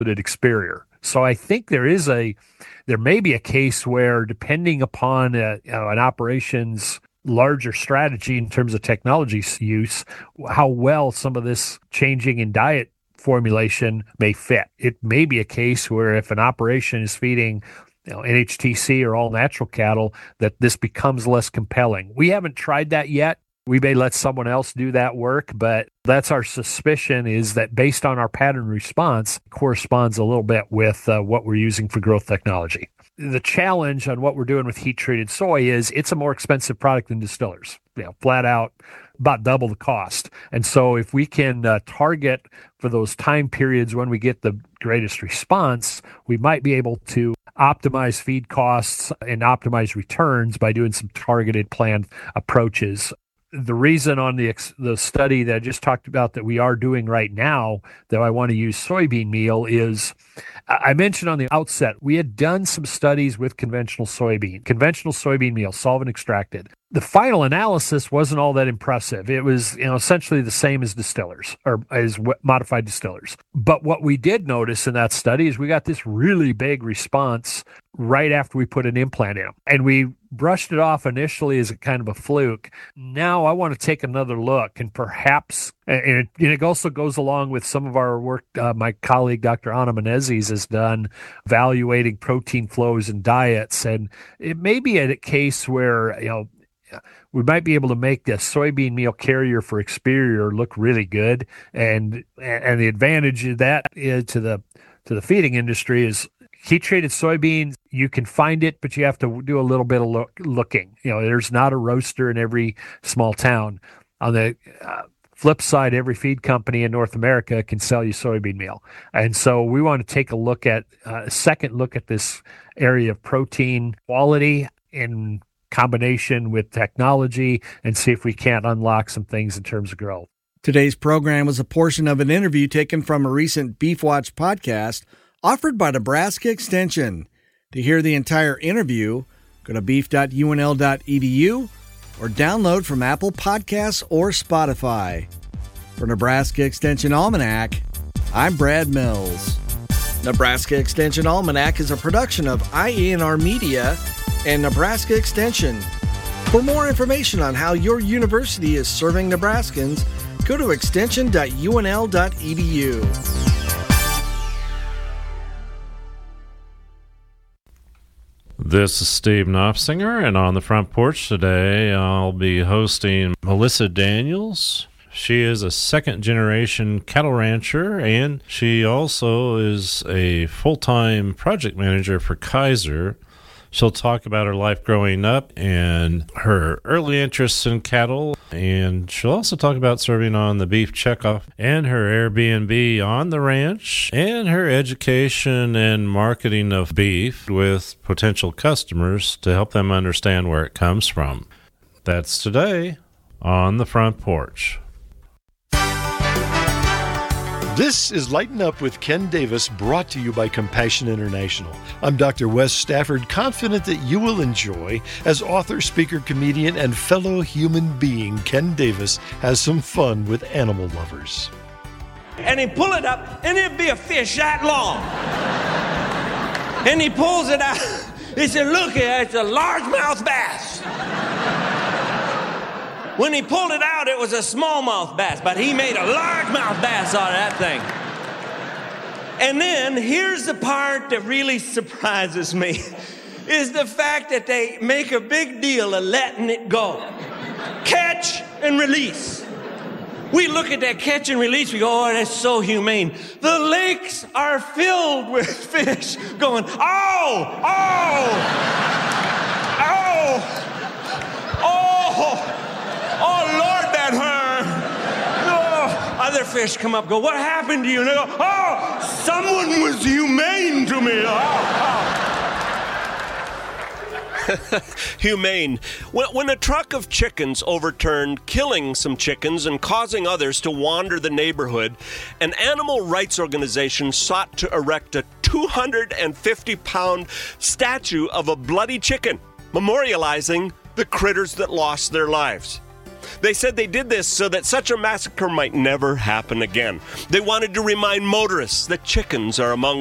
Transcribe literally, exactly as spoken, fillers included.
at Experior. So I think there is a, there may be a case where, depending upon a, you know, an operation's larger strategy in terms of technology use, how well some of this changing in diet formulation may fit. It may be a case where if an operation is feeding, you know, N H T C or all natural cattle, that this becomes less compelling. We haven't tried that yet. We may let someone else do that work, but that's our suspicion, is that based on our pattern response, corresponds a little bit with uh, what we're using for growth technology. The challenge on what we're doing with heat-treated soy is it's a more expensive product than distillers, you know, flat out, about double the cost. And so if we can uh, target for those time periods when we get the greatest response, we might be able to optimize feed costs and optimize returns by doing some targeted planned approaches. The reason on the the study that I just talked about that we are doing right now that I want to use soybean meal is, I mentioned on the outset, we had done some studies with conventional soybean, conventional soybean meal, solvent extracted. The final analysis wasn't all that impressive. It was, you know, essentially the same as distillers or as modified distillers. But what we did notice in that study is we got this really big response right after we put an implant in. And we brushed it off initially as a kind of a fluke. Now I want to take another look and perhaps, and it, and it also goes along with some of our work uh, my colleague Doctor Ana Menezes has done evaluating protein flows in diets. And it may be a case where, you know, we might be able to make the soybean meal carrier for Experior look really good. And and the advantage of that is to the to the feeding industry is heat-treated soybeans, you can find it, but you have to do a little bit of look, looking. You know, there's not a roaster in every small town. On the uh, flip side, every feed company in North America can sell you soybean meal. And so we want to take a look at, uh, a second look at this area of protein quality in combination with technology and see if we can't unlock some things in terms of growth. Today's program was a portion of an interview taken from a recent Beef Watch podcast offered by Nebraska Extension. To hear the entire interview, go to beef dot U N L dot E D U or download from Apple Podcasts or Spotify. For Nebraska Extension Almanac, I'm Brad Mills. Nebraska Extension Almanac is a production of I A N R Media and Nebraska Extension. For more information on how your university is serving Nebraskans, go to extension dot U N L dot E D U. This is Steve Knopfsinger, and on the front porch today, I'll be hosting Melissa Daniels. She is a second-generation cattle rancher, and she also is a full-time project manager for Kaiser. She'll talk about her life growing up and her early interests in cattle, and she'll also talk about serving on the Beef Checkoff and her Airbnb on the ranch and her education and marketing of beef with potential customers to help them understand where it comes from. That's today on the front porch. This is Lighten Up with Ken Davis, brought to you by Compassion International. I'm Doctor Wes Stafford, confident that you will enjoy, as author, speaker, comedian, and fellow human being, Ken Davis has some fun with animal lovers. And he pull it up, and it'd be a fish that long. And he pulls it out. He said, look here, it's a largemouth bass. When he pulled it out, it was a smallmouth bass, but he made a largemouth bass out of that thing. And then, here's the part that really surprises me, is the fact that they make a big deal of letting it go. Catch and release. We look at that catch and release, we go, oh, that's so humane. The lakes are filled with fish going, oh, oh, oh, oh. Oh, Lord, that hurt. Oh. Other fish come up, go, what happened to you? And they go, oh, someone was humane to me. Oh, oh. Humane. When, when a truck of chickens overturned, killing some chickens and causing others to wander the neighborhood, an animal rights organization sought to erect a two hundred fifty pound statue of a bloody chicken, memorializing the critters that lost their lives. They said they did this so that such a massacre might never happen again. They wanted to remind motorists that chickens are among